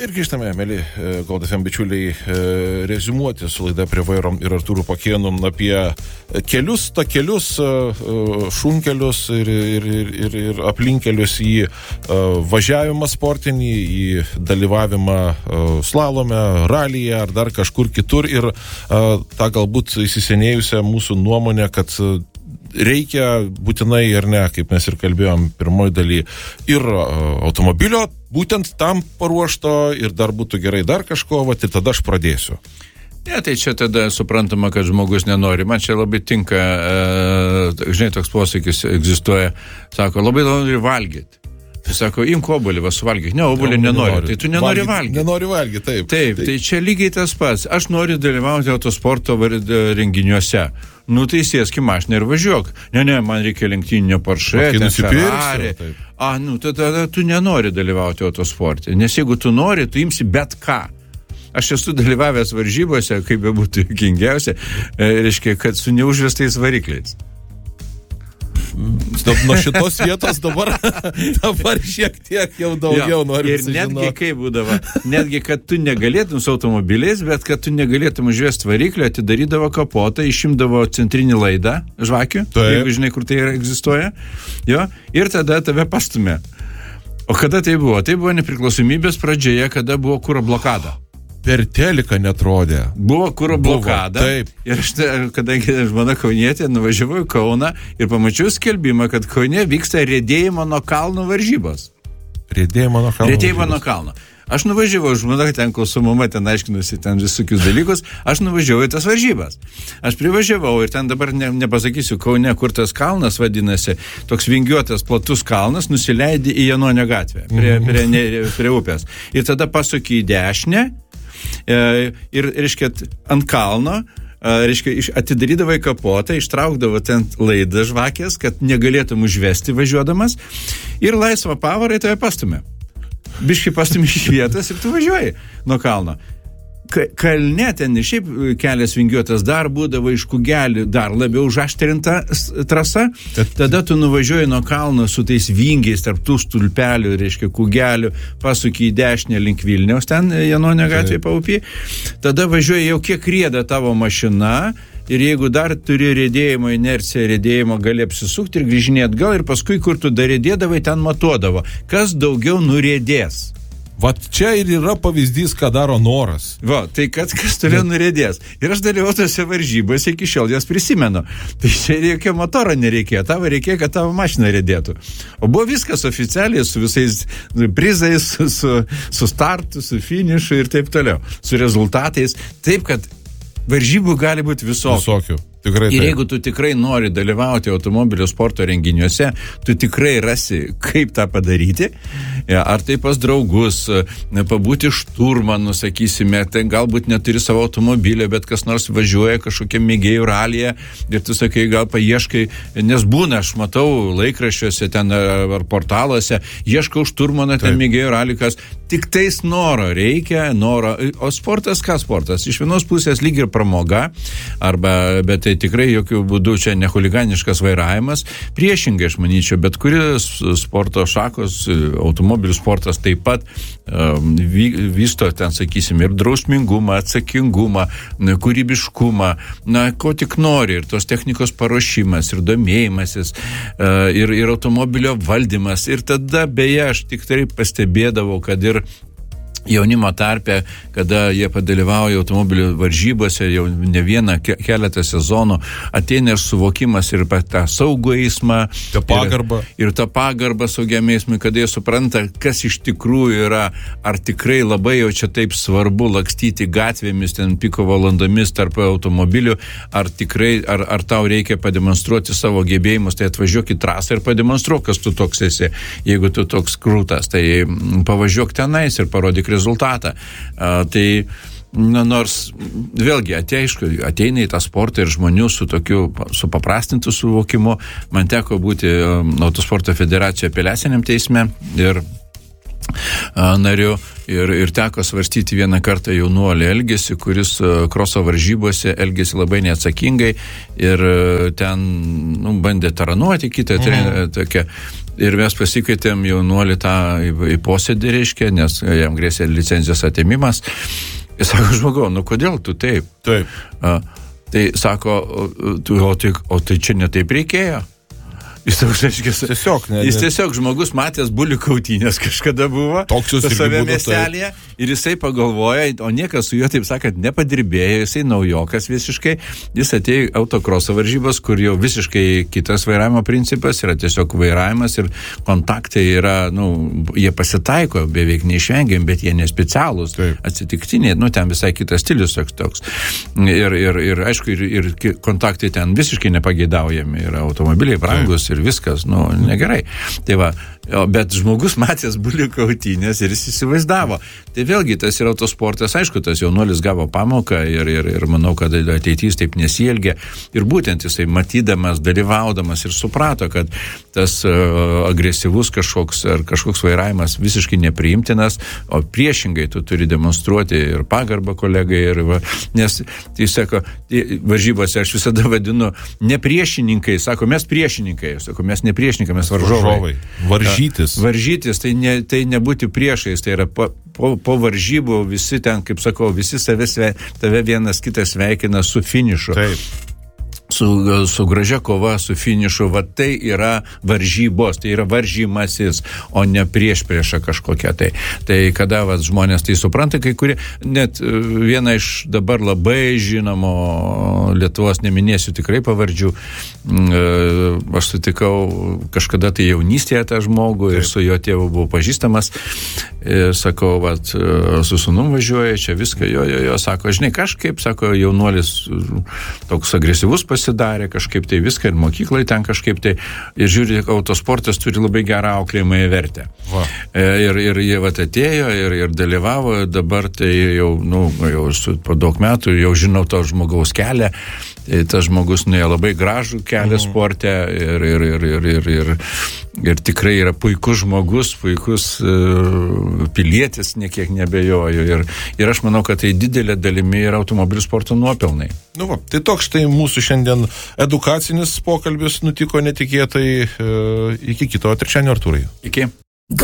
Ir grįžtame, mėly Gold FM bičiuliai, reziumuoti su laida Prie vairo ir Artūru Pakėnu apie kelius, takelius, šunkelius ir aplinkelius į važiavimą sportinį, į dalyvavimą slalome, ralyje ar dar kažkur kitur. Ir tą galbūt įsisenėjusią mūsų nuomonę, kad reikia būtinai ir ne, kaip mes ir kalbėjom pirmoji daly, ir automobilio būtent tam paruošto ir dar būtų gerai dar kažko, ir tada aš pradėsiu. Ne, tai čia tada suprantama, kad žmogus nenori. Man čia labai tinka, žinai, toks posakis egzistuoja, sako, labai nori valgyti. Tai sako, imk obuolį, suvalgyk. Ne, obuolį nenori. Tai tu nenori valgyti. Nenori valgyti, taip. Taip, tai čia lygiai tas pats. Aš noriu dalyvauti autosporto renginiuose. Nu, tai sėski mašiną ir važiuok. Ne, man reikia lenktyninio Porsche, ten Ferrari. Tada tu nenori dalyvauti autosporte. Nes jeigu tu nori, tu imsi bet ką. Aš esu dalyvavęs varžybose, kaip bebūtų juokingiausia, reiškia, kad su neužvestais varikliais. Nuo šitos vietos dabar šiek tiek jau daugiau noriu ir netgi kaip būdavo, netgi kad tu negalėtum su automobiliais, bet kad tu negalėtum užvesti variklio, atidarydavo kapotą, išimdavo centrinį laidą žvakių, jeigu žinai, kur tai egzistuoja, ir tada tave pastumė. O kada tai buvo? Tai buvo nepriklausomybės pradžioje, kada buvo kuro blokada. Per teliką netrodė. Buvo kuro blokada. Taip. Ir aš, kadangi žmona kaunietė, nuvažiavau į Kauną ir pamačiau skelbimą, kad Kaune vyksta riedėjimo nuo kalno varžybos. Riedėjimo nuo kalno. Aš nuvažiavau, žmona ten, kol su mama ten aiškinusi ten visokius dalykus, aš nuvažiavau į tas varžybas. Aš privažiavau ir ten dabar nepasakysiu Kaune, kur tas kalnas vadinasi, toks vingiuotas platus kalnas, nusileidi į Janonio gatvę, prie upės. Ir tada pasuki į dešinę, ir, reiškia, ant kalno, reiškia, atidarydavai kapotą, ištraukdavo ten laidą žvakės, kad negalėtum užvesti važiuodamas, ir laisvą pavarą tave pastumė. Biškai pastumė iš vietos ir tu važiuoji nuo kalno. Kalne ten šiaip kelias vingiuotas, dar būdavo iš kugelių, dar labiau užaštrinta trasa, tada tu nuvažiuoji nuo kalno su tais vingiais tarp tų stulpelių, reiškia kugelių, pasuki į dešinę link Vilniaus, ten Janonio gatvėje paupį, tada važiuoji jau kiek rieda tavo mašina, ir jeigu dar turi riedėjimo inerciją, riedėjimo gali apsisukti ir grįžinėti atgal, ir paskui, kur tu dar riedėdavai, ten matuodavo, kas daugiau nuriedės. Vat čia ir yra pavyzdys, ką daro noras. Tai kas toliau nuriedės. Ir aš dalyvau tose varžybose, iki šiol jas prisimenu. Tai čia jokio motoro nereikėjo, tavo reikėjo, kad tavo mašina riedėtų. O buvo viskas oficialiai, su visais prizais, su startu, su finišu ir taip toliau. Su rezultatais. Taip, kad varžybų gali būti visokių. Tikrai, ir jeigu tu tikrai nori dalyvauti automobilio sporto renginiuose, tu tikrai rasi, kaip tą padaryti. Ar tai pas draugus, pabūti šturmanu, sakysime, tai galbūt neturi savo automobilio, bet kas nors važiuoja kažkokia mėgėjų ralyje ir tu sakai, gal paieškai, nes būna, aš matau laikraščiuose ten ar portaluose, ieškau šturmano ten mėgėjų ralykas, tik tais noro reikia, o sportas, ką sportas? Iš vienos pusės lyg ir pramoga, bet tai tikrai jokių būdų čia ne chuliganiškas vairavimas, priešingai aš manyčiau, bet kuris sporto šakos, automobilių sportas taip pat vysto ten, sakysim, ir drausmingumą, atsakingumą, kūrybiškumą, ko tik nori, ir tos technikos paruošimas, ir domėjimasis, ir automobilio valdymas, ir tada, beje, aš tik taip pastebėdavau, kad ir jaunimo tarpe, kada jie padalyvauja automobilių varžybose jau ne vieną, keletą sezonų, ateina ir suvokimas ir tą saugų eismą, ir tą pagarbą saugiam eismui, kada jie supranta, kas iš tikrųjų yra, ar tikrai labai jau čia taip svarbu lakstyti gatvėmis, ten piko valandomis tarp automobilių, ar tikrai, ar tau reikia pademonstruoti savo gebėjimus, tai atvažiuok į trasą ir pademonstruok, kas tu toks esi, jeigu tu toks krūtas, tai pavažiuok tenais ir parodyk rezultatą. Tai nors vėlgi ateina į tą sportą ir žmonių su tokiu supaprastintu suvokimu. Man teko būti Autosporto federacijoje apeliaciniam teisme ir nariu. Ir teko svarstyti vieną kartą jaunuolį elgesį, kuris kroso varžybose elgėsi labai neatsakingai ir ten bandė taranuoti kitą trenerį tokią. Ir mes pasikvietėm jaunuolį tą į posėdį, reiškia, nes jam grėsė licenzijos atėmimas. Ir sako, žmogau, kodėl tu taip? Taip. Tai sako, o tai čia ne taip reikėjo. Jis tiesiog žmogus matęs bulių kautynės kažkada buvo save miestelėje ir jisai pagalvoja, o niekas su juo, taip sakant, nepadirbėjo, jisai naujokas visiškai, jis atėjo autokroso varžybos, kur jau visiškai kitas vairavimo principas yra tiesiog vairavimas ir kontaktai yra, jie pasitaiko beveik neišvengiami, bet jie nespecialūs, atsitiktiniai, ten visai kitas stilius toks. Ir aišku, ir kontaktai ten visiškai nepageidaujami, yra automobiliai brangus ir viskas, negerai. Tai va, bet žmogus matęs bulių kautynės ir jis įsivaizdavo. Tai vėlgi, tas yra autosportas, aišku, tas jaunuolis gavo pamoką ir manau, kad ateitis taip nesielgia. Ir būtent jisai matydamas, dalyvaudamas ir suprato, kad tas agresyvus kažkoks vairavimas visiškai nepriimtinas, o priešingai tu turi demonstruoti ir pagarbą kolegai. Nes, tai sako, varžybose aš visada vadinu ne priešininkai, sako, mes priešininkai. Sako, mes ne priešininkai, mes varžovai. Varžytis, tai nebūti priešais, tai yra po varžybų visi ten, kaip sakau, visi tave vienas kitas sveikina su finišu. Taip. Su gražia kova, su finišu, tai yra varžybos, tai yra varžymasis, o ne priešprieša kažkokia. Tai kada žmonės tai supranta, kai kurie, net viena iš dabar labai žinomo Lietuvos, neminėsiu tikrai pavardžių, aš sutikau kažkada tai jaunystėje tą žmogų ir su jo tėvu buvau pažįstamas. Ir sakau, su sūnum važiuoja, čia viską, jo, sako, žinai, kažkaip, sako, jaunuolis toks agresyvus pasidarė, kažkaip tai viską ir mokyklai ten kažkaip tai, ir žiūri, autosportas turi labai gerą auklėjimąją vertę. Ir jie atėjo ir dalyvavo, dabar tai jau po daug metų jau žinau to žmogaus kelią. Tas žmogus nuėjo labai gražų kelią sporte ir tikrai yra puikus žmogus, puikus pilietis, niekiek nebejoju. Ir aš manau, kad tai didelė dalimi yra automobilių sporto nuopelnai. Tai toks štai mūsų šiandien edukacinis pokalbis nutiko netikėtai. Iki kito trečiadienio, Artūrai. Iki.